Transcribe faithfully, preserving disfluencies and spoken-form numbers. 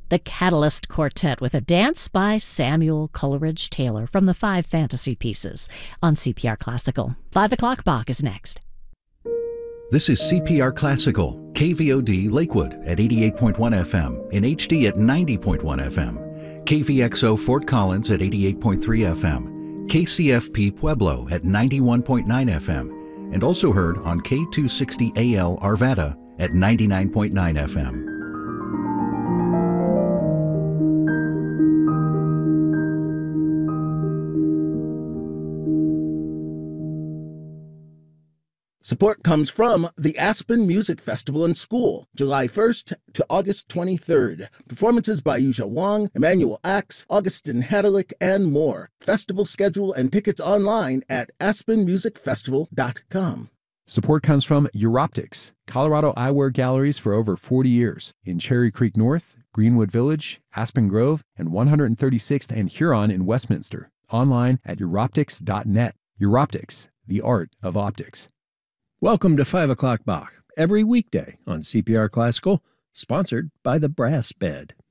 The Catalyst Quartet with a dance by Samuel Coleridge Taylor from the Five Fantasy Pieces on C P R Classical. Five o'clock Bach is next. This is C P R Classical, K V O D Lakewood at eighty-eight point one F M, in H D at ninety point one F M, K V X O Fort Collins at eighty-eight point three F M, K C F P Pueblo at ninety-one point nine F M, and also heard on K two sixty A L Arvada at ninety-nine point nine F M. Support comes from the Aspen Music Festival and School, July first to August twenty-third. Performances by Yuzha Wang, Emmanuel Axe, Augustin Hadalick, and more. Festival schedule and tickets online at aspen music festival dot com. Support comes from Europtics, Colorado eyewear galleries for over forty years in Cherry Creek North, Greenwood Village, Aspen Grove, and one hundred thirty-sixth and Huron in Westminster. Online at europtics dot net. Europtics, the art of optics. Welcome to five o'clock Bach, every weekday on C P R Classical, sponsored by the Brass Bed.